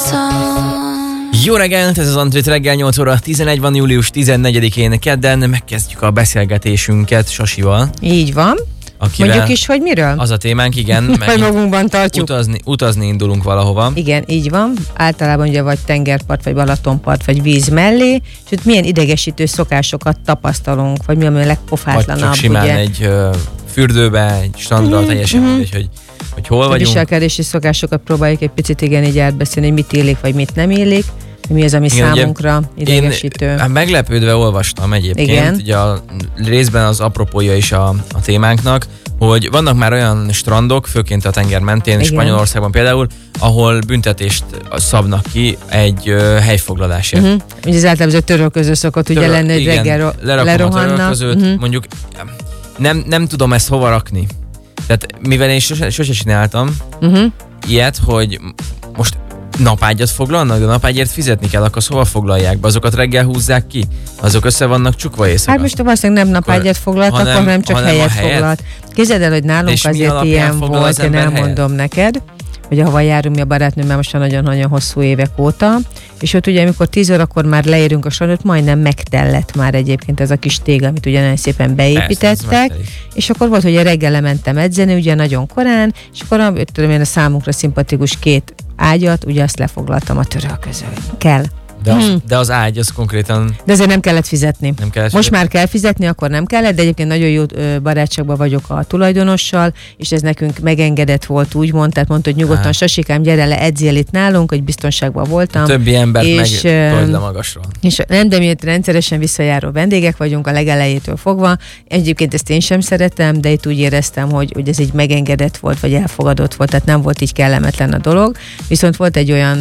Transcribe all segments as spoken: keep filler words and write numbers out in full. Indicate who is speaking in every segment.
Speaker 1: Jó reggelt, ez az Antrit reggel, nyolc óra tizenegy van, július tizennegyedikén kedden, megkezdjük a beszélgetésünket Sasival.
Speaker 2: Így van. Mondjuk is, hogy miről?
Speaker 1: Az a témánk, igen.
Speaker 2: Vagy magunkban tartjuk.
Speaker 1: Utazni, utazni indulunk valahova.
Speaker 2: Igen, így van. Általában ugye vagy tengerpart, vagy Balatonpart, vagy víz mellé, és ott milyen idegesítő szokásokat tapasztalunk, vagy mi a legpofátlanabb.
Speaker 1: Vagy csak simán
Speaker 2: ugye?
Speaker 1: egy uh, fürdőbe, egy strandra, mm-hmm. teljesen
Speaker 2: mm-hmm.
Speaker 1: mindegy, hogy, hogy hol
Speaker 2: a
Speaker 1: vagyunk.
Speaker 2: Viselkedési szokásokat próbáljuk egy picit igen így átbeszélni, hogy mit élik, vagy mit nem élik. Mi az, ami igen, számunkra ugye, idegesítő?
Speaker 1: Én hát meglepődve olvastam egyébként, igen. Ugye a részben az apropója is a, a témánknak, hogy vannak már olyan strandok, főként a tenger mentén, Spanyolországban például, ahol büntetést szabnak ki egy uh, helyfoglalásért. Uh-huh.
Speaker 2: Ugye az általában törölköző szokott Töröl, ugye lenni, hogy
Speaker 1: igen,
Speaker 2: reggel
Speaker 1: lerakom a törölközőt, uh-huh. mondjuk nem, nem tudom ezt hova rakni. Tehát mivel én sose, sose csináltam uh-huh. ilyet, hogy most napágyat foglalnak, de napágyért fizetni kell, akkor hova foglalják be? Azokat reggel húzzák ki? Azok össze vannak csukva éjszaka?
Speaker 2: Hát most valószínűleg nem napágyat foglalt, hanem, akkor nem csak hanem helyet, helyet foglalt. Képzeld el, hogy nálunk és azért ilyen volt, én elmondom neked, hogy ahova járunk mi a barátnőmmel most nagyon-nagyon hosszú évek óta, és ott ugye amikor tíz órakor már leérünk a strandot, majdnem megtellett már egyébként ez a kis tég, amit ugye nagyon szépen beépítettek, és akkor volt, hogy a reggel lementem edzeni, ugye nagyon korán, és akkor tudom én a számunkra szimpatikus két ágyat, ugye azt lefoglaltam a törölközőnkkel.
Speaker 1: De az, hmm. de az ágy, az konkrétan...
Speaker 2: De azért nem kellett fizetni.
Speaker 1: Nem kellett
Speaker 2: Most
Speaker 1: fizetni.
Speaker 2: már kell fizetni, akkor nem kellett, de egyébként nagyon jó barátságban vagyok a tulajdonossal, és ez nekünk megengedett volt, úgymond, tehát mondta, hogy nyugodtan, Sasikám, gyere le, edzél itt nálunk, hogy biztonságban voltam.
Speaker 1: A többi embert és, meg told le magasról.
Speaker 2: És nem, de mi rendszeresen visszajáró vendégek vagyunk a legelejétől fogva. Egyébként ezt én sem szeretem, de itt úgy éreztem, hogy, hogy ez így megengedett volt, vagy elfogadott volt, tehát nem volt így kellemetlen a dolog. Viszont volt egy olyan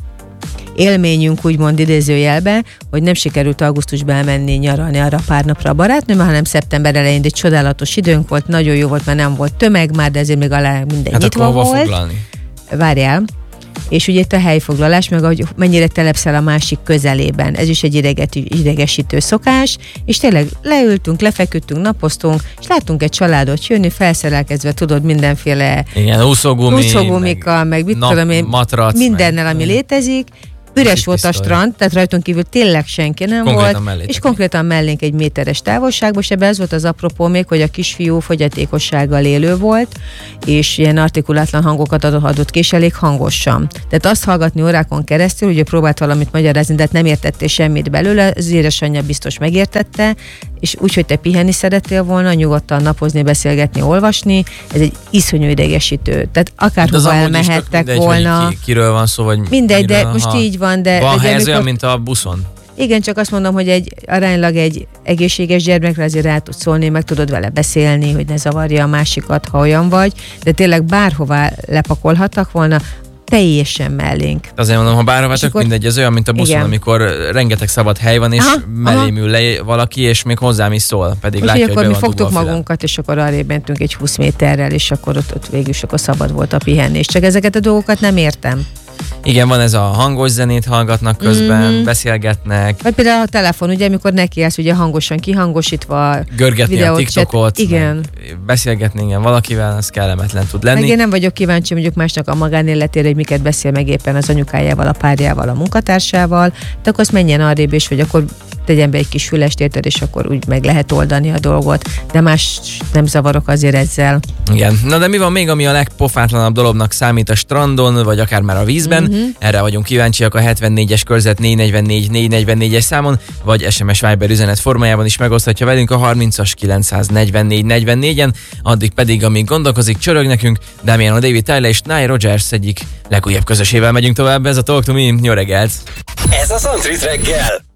Speaker 2: élményünk, úgymond idézőjelbe, hogy nem sikerült augusztusban elmenni nyaralni arra pár napra a barátnőmmel, hanem szeptember elején egy csodálatos időnk volt, nagyon jó volt, mert nem volt tömeg már, de ezért még alá minden
Speaker 1: hát
Speaker 2: nyitva
Speaker 1: volt.
Speaker 2: Foglalni? Várjál. És ugye itt a helyfoglalás, meg hogy mennyire telepszel a másik közelében. Ez is egy ideget, idegesítő szokás, és tényleg leültünk, lefeküdtünk, napoztunk, és láttunk egy családot jönni, felszerelkezve, tudod, mindenféle
Speaker 1: igen, úszógumi,
Speaker 2: úszógumikkal, meg, meg mit
Speaker 1: nap,
Speaker 2: tudom én,
Speaker 1: matrac,
Speaker 2: mindennel,
Speaker 1: meg,
Speaker 2: ami létezik. Üres volt a strand, tehát rajtunk kívül tényleg senki nem
Speaker 1: konkrétan
Speaker 2: volt, és konkrétan mellénk egy méteres távolságban, és ebben ez volt az apropó még, hogy a kisfiú fogyatékossággal élő volt, és ilyen artikulátlan hangokat adott ki, és elég hangosan. Tehát azt hallgatni órákon keresztül, ugye próbált valamit magyarázni, de nem értettél semmit belőle, az édesanyja biztos megértette, és úgy, hogy te pihenni szerettél volna, nyugodtan napozni, beszélgetni, olvasni, ez egy iszonyú idegesítő. Tehát akárhova elmehettek mindegy, volna.
Speaker 1: Ki, kiről van szó, vagy
Speaker 2: mindegy, de most ha így van, de...
Speaker 1: Van
Speaker 2: de
Speaker 1: helyez
Speaker 2: amikor,
Speaker 1: olyan, mint a buszon?
Speaker 2: Igen, csak azt mondom, hogy egy aránylag egy egészséges gyermekre azért rá tudsz szólni, meg tudod vele beszélni, hogy ne zavarja a másikat, ha olyan vagy, de tényleg bárhová lepakolhattak volna, teljesen mellénk.
Speaker 1: Azért mondom, ha bárhova tök
Speaker 2: akkor...
Speaker 1: mindegy, ez olyan, mint a buszon, igen. amikor rengeteg szabad hely van, és aha, mellém ül le valaki, és még hozzám is szól, pedig úgy látja, hogy
Speaker 2: akkor
Speaker 1: be
Speaker 2: mi
Speaker 1: van
Speaker 2: fogtuk magunkat, és akkor arrébb mentünk egy húsz méterrel, és akkor ott, ott végül is akkor szabad volt a pihenés. Csak ezeket a dolgokat nem értem.
Speaker 1: Igen, van ez a hangos zenét hallgatnak közben, mm-hmm. beszélgetnek.
Speaker 2: Vagy például a telefon, ugye, amikor nekiállsz, ugye hangosan kihangosítva.
Speaker 1: Görgetni videót, a TikTokot,
Speaker 2: igen.
Speaker 1: beszélgetni igen, valakivel, az kellemetlen tud lenni.
Speaker 2: Meg én nem vagyok kíváncsi mondjuk másnak a magánéletére, hogy miket beszél meg éppen az anyukájával, a párjával, a munkatársával, de akkor azt menjen arrébb, és hogy akkor tegyen be egy kis fülest, érted, és akkor úgy meg lehet oldani a dolgot, de más nem zavarok azért ezzel.
Speaker 1: Igen. Na de mi van még, ami a legpofátlanabb dolognak számít a strandon, vagy akár már a vízben? Mm-hmm. Erre vagyunk kíváncsiak a hetvennégyes körzet négy negyvennégy négy negyvennégyes számon, vagy es em es Viber üzenet formájában is megoszthatja velünk a harmincas kilencszáznegyvennégy negyvennégyen, addig pedig, amíg gondolkozik, csörög nekünk, Damiano David Tyler és Nile Rodgers egyik legújabb közösével megyünk tovább. Ez a Talk to Me, jó reggelt!
Speaker 3: Ez az Antrit reggel!